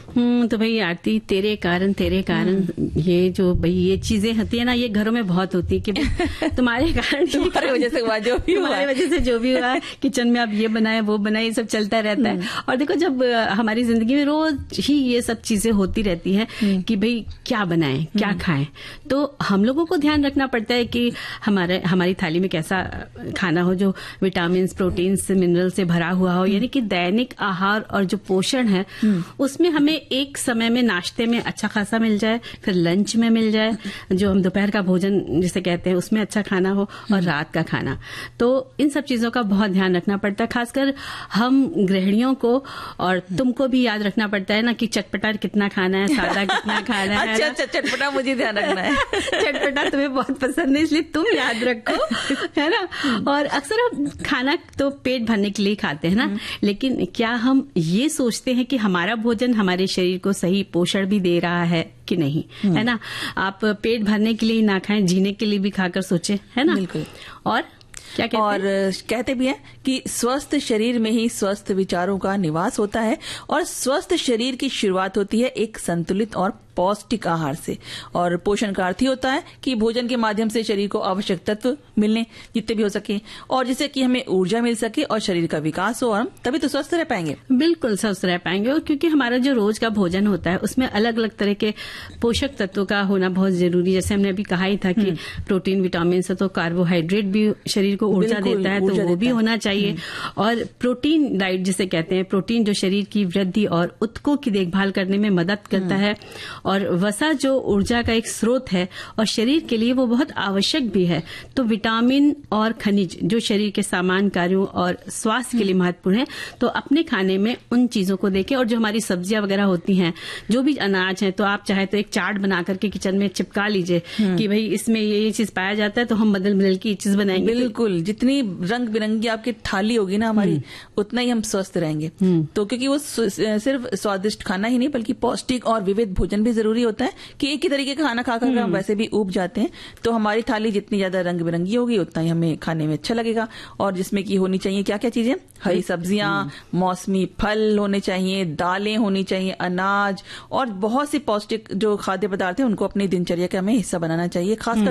तो भाई आरती, तेरे कारण ये जो भाई ये चीजें होती है ना, ये घरों में बहुत होती है कि तुम्हारे कारण तुम्हारी वजह से हुआ, जो भी हुआ, तुम्हारी वजह से जो भी हुआ, किचन में आप ये बनाए वो बनाए, ये सब चलता रहता है। और देखो, जब हमारी जिंदगी में रोज ही ये सब चीजें होती रहती है कि भाई क्या बनाएं, क्या खाएं, तो हम लोगों को ध्यान रखना पड़ता है कि हमारी थाली में कैसा खाना हो जो विटामिन, प्रोटीन, मिनरल से भरा हुआ हो। यानी कि दैनिक आहार और जो पोषण है उसमें हमें एक समय में नाश्ते में अच्छा खासा मिल जाए, फिर लंच में मिल जाए, जो हम दोपहर का भोजन जिसे कहते हैं उसमें अच्छा खाना हो, और रात का खाना। तो इन सब चीजों का बहुत ध्यान रखना पड़ता है, खासकर हम गृहिणियों को। और तुमको भी याद रखना पड़ता है ना कि चटपटा कितना खाना है, सादा कितना खाना है। अच्छा, चटपटा मुझे ध्यान रखना है। चटपटा तुम्हें बहुत पसंद है, इसलिए तुम याद रखो, है ना। और अक्सर हम खाना तो पेट भरने के लिए खाते हैं ना, लेकिन क्या हम ये सोचते हैं कि हमारा भोजन हमारे शरीर को सही पोषण भी दे रहा है कि नहीं, है ना। आप पेट भरने के लिए ना खाएं, जीने के लिए भी खाकर सोचे, है ना। बिल्कुल। और क्या कहते और कहते भी हैं कि स्वस्थ शरीर में ही स्वस्थ विचारों का निवास होता है, और स्वस्थ शरीर की शुरुआत होती है एक संतुलित और पौष्टिक आहार से। और पोषण का अर्थ ही होता है कि भोजन के माध्यम से शरीर को आवश्यक तत्व मिलने जितने भी हो सके, और जिससे कि हमें ऊर्जा मिल सके और शरीर का विकास हो, और हम तभी तो स्वस्थ रह पाएंगे। बिल्कुल स्वस्थ रह पाएंगे। और क्योंकि हमारा जो रोज का भोजन होता है उसमें अलग अलग तरह के पोषक तत्वों का होना बहुत जरूरी। जैसे हमने अभी कहा ही था कि प्रोटीन, विटामिन से तो कार्बोहाइड्रेट भी शरीर को ऊर्जा देता है, तो वो भी होना चाहिए। और प्रोटीन डाइट जिसे कहते हैं, प्रोटीन जो शरीर की वृद्धि और ऊतकों की देखभाल करने में मदद करता है, और वसा जो ऊर्जा का एक स्रोत है और शरीर के लिए वो बहुत आवश्यक भी है। तो विटामिन और खनिज जो शरीर के सामान्य कार्यों और स्वास्थ्य के लिए महत्वपूर्ण है, तो अपने खाने में उन चीजों को देखें। और जो हमारी सब्जियां वगैरह होती हैं, जो भी अनाज है, तो आप चाहे तो एक चार्ट बना करके किचन में चिपका लीजिए कि भाई इसमें ये चीज पाया जाता है, तो हम बदल बदल की चीज बनाएंगे। बिल्कुल, जितनी रंग बिरंगी आपकी थाली होगी ना हमारी, उतना ही हम स्वस्थ रहेंगे। तो क्योंकि वो सिर्फ स्वादिष्ट खाना ही नहीं बल्कि पौष्टिक और विविध भोजन भी जरूरी होता है कि एक ही तरीके का खाना खाकर हम वैसे भी ऊब जाते हैं। तो हमारी थाली जितनी ज्यादा रंग बिरंगी होगी उतना ही हमें खाने में अच्छा लगेगा। और जिसमें की होनी चाहिए क्या क्या चीजें, हरी सब्जियां, मौसमी फल होने चाहिए, दालें होनी चाहिए, अनाज, और बहुत सी पौष्टिक जो खाद्य पदार्थ है उनको अपनी दिनचर्या का हमें हिस्सा बनाना चाहिए। खासकर